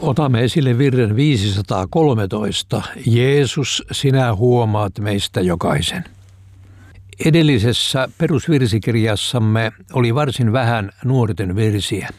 Otamme esille virren 513. Jeesus, sinä huomaat meistä jokaisen. Edellisessä perusvirsikirjassamme oli varsin vähän nuorten virsiä.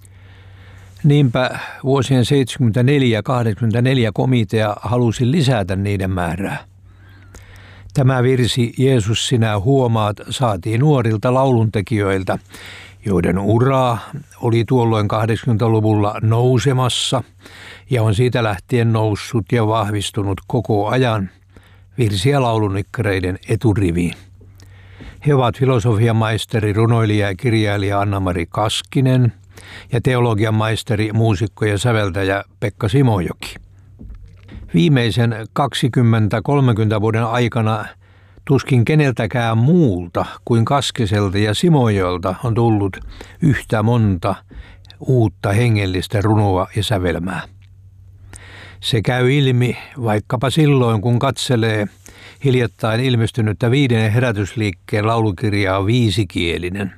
Niinpä vuosien 74 ja 84 komitea halusi lisätä niiden määrää. Tämä virsi, Jeesus, sinä huomaat, saatiin nuorilta lauluntekijöiltä, joiden uraa oli tuolloin 80-luvulla nousemassa ja on siitä lähtien noussut ja vahvistunut koko ajan virsi- ja laulunikkareiden eturiviin. He ovat filosofian maisteri, runoilija ja kirjailija Anna-Mari Kaskinen ja teologian maisteri, muusikko ja säveltäjä Pekka Simojoki. Viimeisen 20-30 vuoden aikana tuskin keneltäkään muulta kuin Kaskiselta ja Simojolta on tullut yhtä monta uutta hengellistä runoa ja sävelmää. Se käy ilmi vaikkapa silloin, kun katselee hiljattain ilmestynyttä 5. herätysliikkeen laulukirjaa viisikielinen.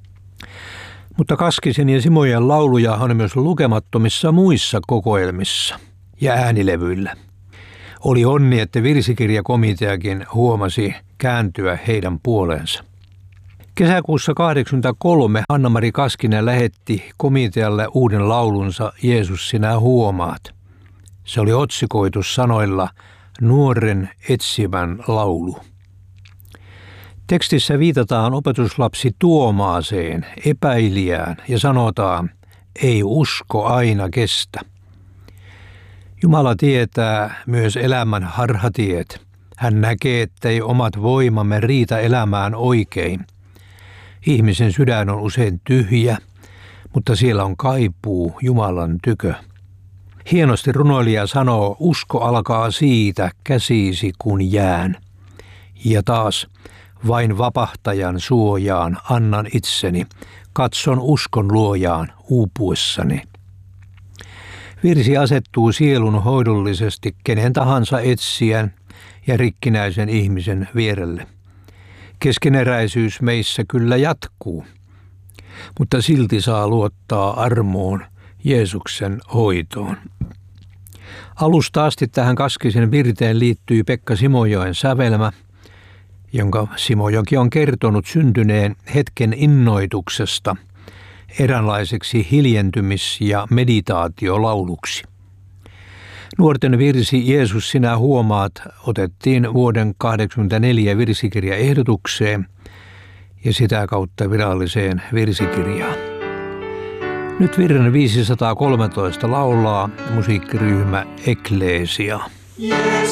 Mutta Kaskisen ja Simojan lauluja on myös lukemattomissa muissa kokoelmissa ja äänilevyillä. Oli onni, että virsikirjakomiteakin huomasi kääntyä heidän puoleensa. Kesäkuussa 1983 Anna-Mari Kaskinen lähetti komitealle uuden laulunsa Jeesus, sinä huomaat. Se oli otsikoitu sanoilla Nuoren etsivän laulu. Tekstissä viitataan opetuslapsi Tuomaaseen, epäilijään, ja sanotaan, ei usko aina kestä. Jumala tietää myös elämän harhatiet. Hän näkee, ettei omat voimamme riitä elämään oikein. Ihmisen sydän on usein tyhjä, mutta siellä on kaipuu Jumalan tykö. Hienosti runoilija sanoo, usko alkaa siitä, käsisi kun jään. Ja taas, vain vapahtajan suojaan annan itseni, katson uskon luojaan uupuessani. Virsi asettuu sielun hoidollisesti kenen tahansa etsijän ja rikkinäisen ihmisen vierelle. Keskeneräisyys meissä kyllä jatkuu, mutta silti saa luottaa armoon, Jeesuksen hoitoon. Alusta asti tähän Kaskisen virteen liittyy Pekka Simojoen sävelmä, jonka Simojoki on kertonut syntyneen hetken innoituksesta eräänlaiseksi hiljentymis- ja meditaatiolauluksi. Nuorten virsi Jeesus, sinä huomaat otettiin vuoden 1984 virsikirjaehdotukseen ja sitä kautta viralliseen virsikirjaan. Nyt virren 513 laulaa musiikkiryhmä Eklesia.